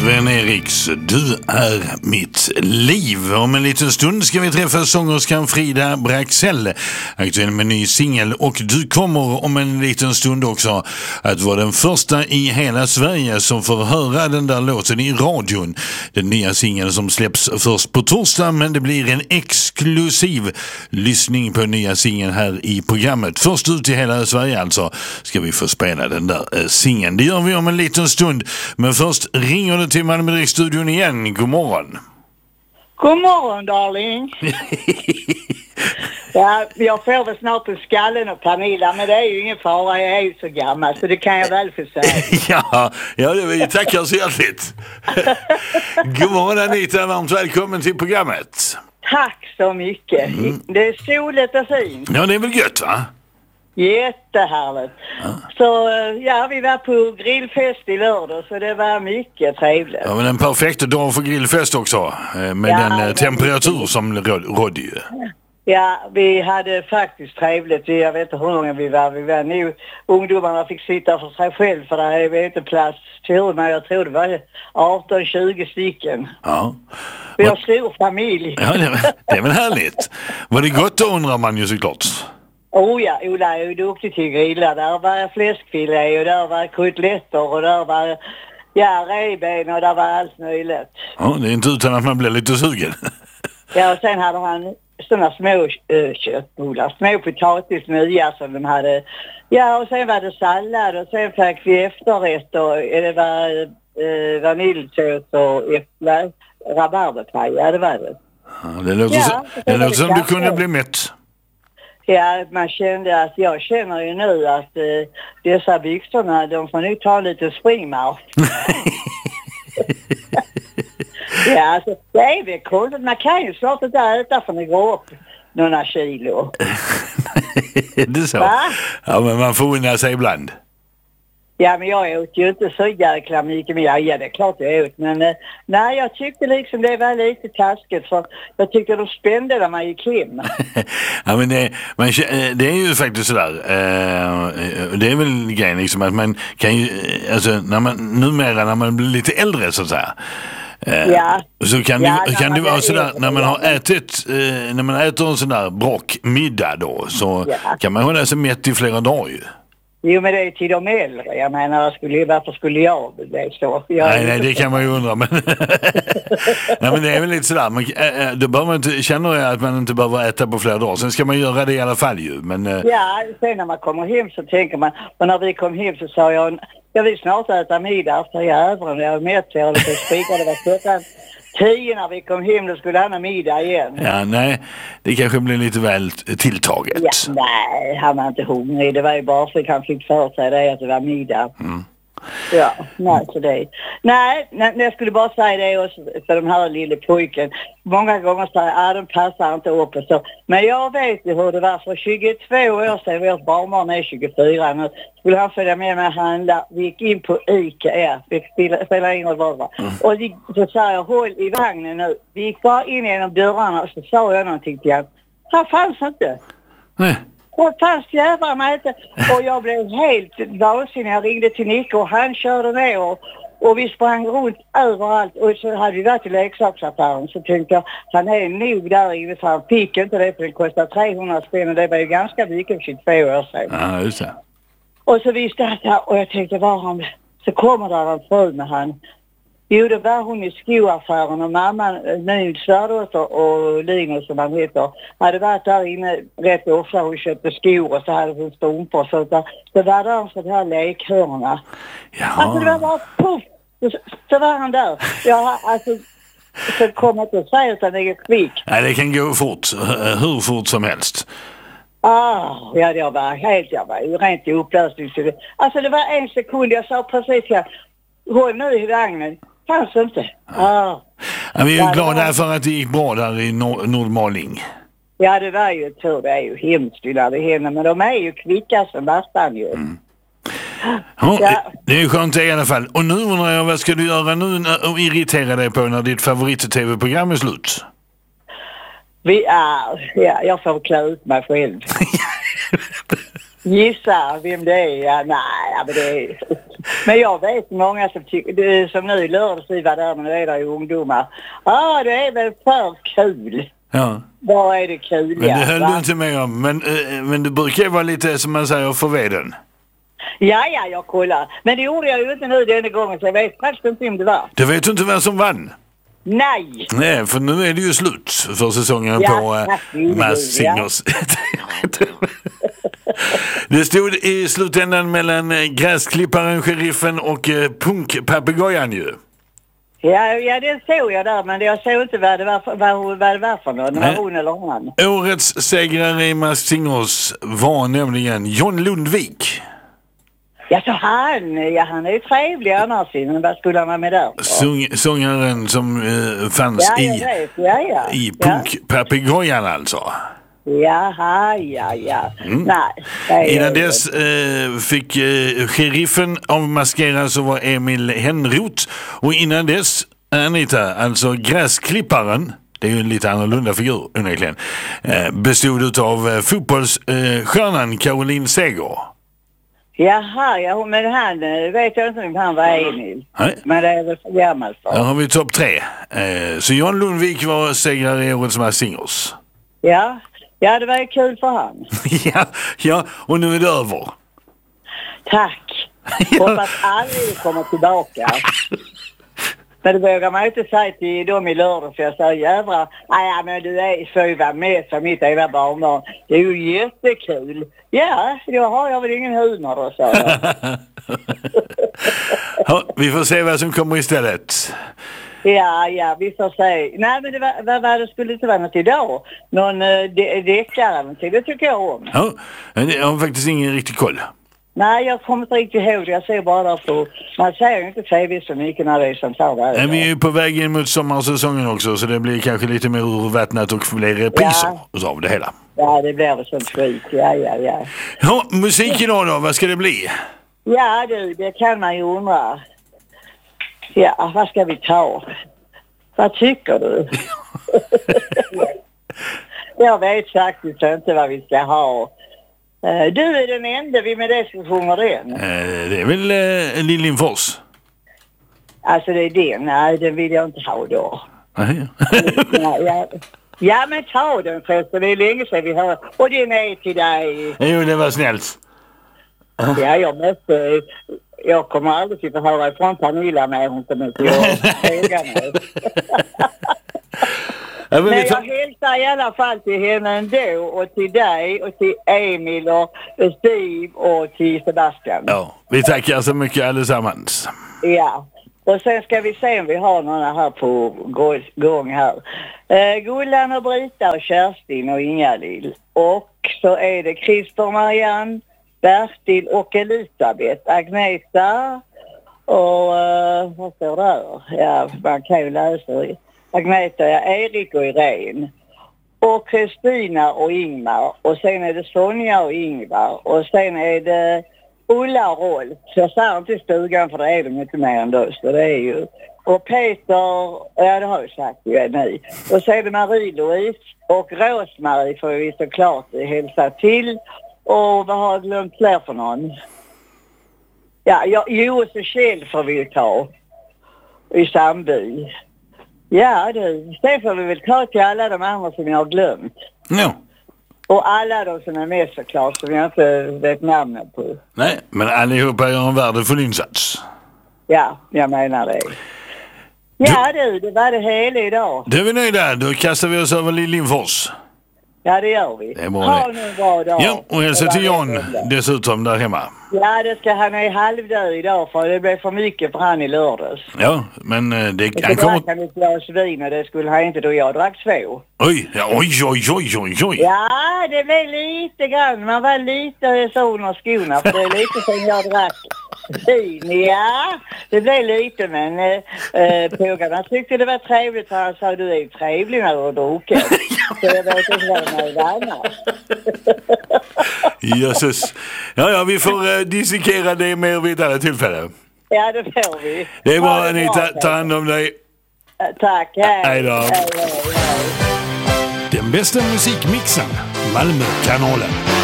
Sven-Eriks Du är mitt liv. Om en liten stund ska vi träffa sångerskan Frida Braxell, aktuell med ny singel, och du kommer om en liten stund också att vara den första i hela Sverige som får höra den där låten i radion. Den nya singeln som släpps först på torsdag, men det blir en exklusiv lyssning på nya singeln här i programmet. Först ut i hela Sverige alltså ska vi få spela den där singeln. Det gör vi om en liten stund, men först ringer det till Malmö-studion igen. God morgon. God morgon, darling. Ja, jag får väl snart på skallen och Pernilla, men det är ju ingen fara, jag är ju så gammal, så det kan jag väl få säga. ja, det vill jag tacka så hjärtligt. God morgon Anita, varmt välkommen till programmet. Tack så mycket. Det är soligt och fint. Ja, det är väl gött, va? Jättehärligt. Ja. Så ja, vi var på grillfest i lördag, så det var mycket trevligt. Ja, men en perfekt dag för grillfest också, med den temperatur som rådde ju. Ja, vi hade faktiskt trevligt. Jag vet inte hur många vi var nog, ungdomarna fick sitta för sig själv, för det är inte plats till, men jag tror det var 18-20 stycken. Ja. Vi har stor familj. Ja, det är väl härligt. Var det gott, då undrar man ju såklart. Oh ja, Ola är ju duktig till grilla. Där var fläskfilé och där var kotletter och där var revben och där var allt möjligt. Ja, det är inte utan att man blir lite sugen. Ja, och sen hade han sådana små köttbullar, små potatismyar som de hade. Ja, och sen var det sallad och sen fick vi efterrätt och det var vaniljsås och äpple, rabarberpaj, ja det var det. Ja, det låter som du kunde bli mätt. Ja, man kände att jag känner ju nu att dessa byxorna, de får nu ta lite springmarsch. Ja, alltså, det är väl konstigt. Man kan ju snart inte äta för att gå upp några kilo. Det är så? Va? Ja, men man får unna sig ibland. Ja, men jag åt ju inte så jäkla mycket. Men ja, det är klart jag åt. Men nej, jag tyckte liksom det var lite taskigt. För jag tyckte de spände när man gick hem. Ja, men det är ju faktiskt sådär. Det är väl grejen liksom att man kan ju, alltså numera när man blir lite äldre så att säga. Så kan det vara sådär när man har ätit, när man äter en sån där brockmiddag då, så kan man hålla sig mätt i flera dagar ju. Jo, men det är till de äldre. Jag menar, varför skulle jag bli så? Nej, det kan man ju undra. Men, nej, men det är väl lite sådär. Då bör man inte, känner jag att man inte behöver äta på flera dagar. Sen ska man göra det i alla fall ju. Men, ja, sen när man kommer hem så tänker man. Och när vi kom hem så sa jag vill snart äta middag efter jävren. Jag är mätt, jag håller på att spika. Det var 10 när vi kom hem, då skulle han ha middag igen. Ja, nej, det kanske blir lite väl tilltaget. Ja, nej, han var inte hungrig. Det var ju bara för att han fick för sig det att det var middag. Ja, nej, så det. Nej, jag skulle bara säga det också för den här lilla pojken. Många gånger säger jag, de passar inte upp och så. Men jag vet ju hur det var för 22 år sedan. Vårt barnbarn är 24 nu. Skulle han följa med mig och handla. Vi gick in på IKEA. Vi spelar ingen roll vad det var. Och så sa jag, håll i vagnen nu. Vi gick bara in genom dörrarna och så sa jag någonting till honom. Han fanns inte. Nej. Och fast jävlar mig inte. Och jag blev helt vansinnig. Jag ringde till Nicke och han körde ner och vi sprang runt överallt. Och så hade vi varit i leksaksaffären, så tänkte jag, han är nog där inne, för han fick inte det, för det kostade 300 spänn och det var ju ganska mycket för 22 år sedan. Ja, just det. Och så visste jag, och jag tänkte, så kommer där en fru med han. Jo, det var hon i skoaffären och mamman, min svärdotter och Linus som han heter, hade varit där inne rätt ofta. Hon köpte skor och så hade hon strumpor. Så det var där en sån här lekhörna. Ja. Alltså det var bara puff, så var han där. Ja, alltså, så kom jag inte att säga utan det är kvick. Nej, det kan gå fort, hur fort som helst. Ja, jag var ju rent i upplösning. Alltså det var en sekund, jag sa precis håll nu i vagnen. Fanns inte. Ja, vi är ju glada för att det gick bra där i Nordmaling. Ja, det var ju tur. Det är ju hemskt när det händer. Men de är ju kvicka som bastan ju. Ja, det är ju skönt i alla fall. Och nu undrar jag, vad ska du göra nu och irritera dig på när ditt favorit-tv-program är slut? Jag får klä ut mig själv. Gissa vem det är? Ja, nej, ja, men det är... Men jag vet många som tycker, som nu i lördags vi var där, men nu är det ju ungdomar. Det är väl för kul. Ja. Vad är det kul? Men det höll du inte med om. Men det brukar ju vara lite, som man säger, för veden. Ja, jag kollar. Men det gjorde jag ju inte nu denna gången, så jag vet faktiskt inte om det var. Du vet inte vem som vann? Nej. Nej, för nu är det ju slut för säsongen på Masked Singers. Det stod i slutändan mellan gräsklipparen, sheriffen och punkpapegojan ju. Ja, det såg jag där, men jag såg inte vad det var för någon. Det var hon eller han. Årets segrare i Masked Singers var nämligen John Lundvik. Ja, så han är ju trevlig annars, men vad skulle han vara med där? Sångaren som fanns i punkpapegojan alltså. Jaha. Nej. Innan dess fick sheriffen avmaskerad, så var Emil Henroth. Och innan dess Anita, alltså gräsklipparen, det är ju en lite annorlunda figur onekligen, bestod av fotbollsstjärnan Caroline Seger. Jaha, men han vet jag inte om han var Emil. Nej. Men det är väl för gammalt för. Där har vi topp 3. Så John Lundvik var segrare i årets Masked Singers. Ja, det var ju kul för han. ja, och nu är det över. Tack. Hoppas aldrig kommer tillbaka. Men det vågar man inte säga till dem i lördag, för jag säger jävlar, men du får ju vara med som mitt egna barnbarn. Det är ju jättekul. Ja, då har jag väl ingen humor då, så. Vi får se vad som kommer istället. Ja, vi får se. Nej, men det skulle inte vara något idag. Någon deckare eller någonting, det tycker jag om. Ja, jag har faktiskt ingen riktig koll. Nej, jag kommer inte riktigt ihåg det. Jag ser bara därför. Man ser ju inte tv så mycket när det är sånt här. Vi är ju på väg in mot sommarsäsongen också, så det blir kanske lite mer urvattnat och fler repriser av det hela. Ja, det blir väl sånt skit. Ja. Ja, musik idag då, vad ska det bli? Ja, det kan man ju undra. Ja, vad ska vi ta? Vad tycker du? Jag vet faktiskt inte vad vi ska ha. Du är den enda vi med det som sjunger den. Det är väl Liljenfors? Alltså det är den. Nej, den vill jag inte ha då. Ja, men ta den förresten. Det är länge sedan vi hör. Och den är till dig. Jo, det var snällt. Ja, jag kommer aldrig att höra ifrån Pernilla med hon kommer inte Men jag hälsar i alla fall till henne ändå, och till dig och till Emil och Steve och till Sebastian. Ja, vi tackar så mycket allesammans. Ja, och sen ska vi se om vi har några här på gång här. Gullan och Brita och Kerstin och Inga-Lill. Och så är det Christer, Marianne, Bertil och Elisabeth, Agneta och vad står där? Ja, man kan ju läsa. Agneta, Erik och Irene. Och Kristina och Ingmar. Och sen är det Sonja och Ingvar. Och sen är det Ulla och Rolf. Så jag säger inte i stugan, för det är de inte mer än då. Så det är ju. Och Peter, ja det har jag sagt ju nu. Och så är det Marie-Louise och Rosmarie får vi såklart hälsa till. Och vad har jag glömt fler för någon? Ja, Joes och Kjell får vi ta i Sandby. Ja, det får vi väl ta till alla de andra som jag har glömt. Ja. Och alla de som är med såklart, som jag inte vet namnet på. Nej, men allihopa gör en värdefull insats. Ja, jag menar det. Ja det var det hela idag. Du är vi nöjda, då kastar vi oss över Liljenfors. Ja, det gör vi. Det är bra. Ha nu en bra dag. Ja, och hälsa till Jan dessutom där hemma. Ja, det ska han är halvdöd idag, för det blev för mycket för han i lördags. Ja, men det kan komma... Han drack ett glas vin och det skulle han inte då. Jag drack 2. Oj. Ja, det blev lite grann. Man var lite så under skorna, för det är lite som jag drack vin. Ja, det blev lite, men pågarna tyckte det var trevligt. Han sa, du är trevlig när du har druckit. Så jag vet inte vad det är annars. Jösses. Ja, vi får dissekera det mer vid ett annat tillfälle. Ja, det får vi. Det är bra, Anita. Ta hand om dig. Tack, hej då. Den bästa musikmixen, Malmökanalen.